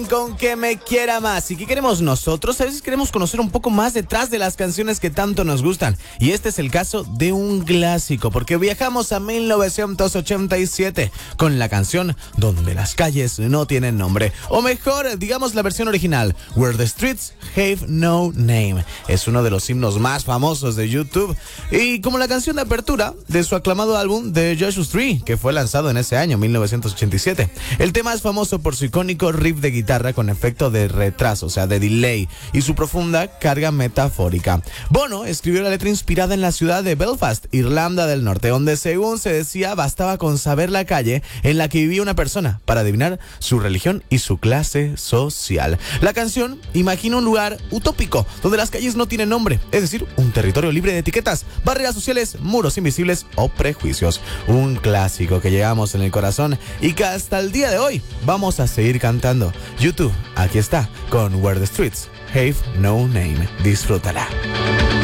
Con que me quiera más. ¿Y qué queremos nosotros? A veces queremos conocer un poco más detrás de las canciones que tanto nos gustan. Y este es el caso de un clásico, porque viajamos a 1987 con la canción Donde las calles no tienen nombre. O mejor, digamos la versión original, Where the Streets Have No Name. Es uno de los himnos más famosos de YouTube. Y como la canción de apertura de su aclamado álbum The Joshua Tree, que fue lanzado en ese año, 1987. El tema es famoso por su icónico riff de guitarra con efecto de retraso, o sea, de delay, y su profunda carga metafórica. Bono escribió la letra inspirada en la ciudad de Belfast, Irlanda del Norte, donde, según se decía, bastaba con saber la calle en la que vivía una persona para adivinar su religión y su clase social. La canción imagina un lugar utópico donde las calles no tienen nombre, es decir, un territorio libre de etiquetas, barreras sociales, muros invisibles o prejuicios. Un clásico que llevamos en el corazón y que hasta el día de hoy vamos a seguir cantando. YouTube, aquí está, con Where the Streets Have No Name. Disfrútala.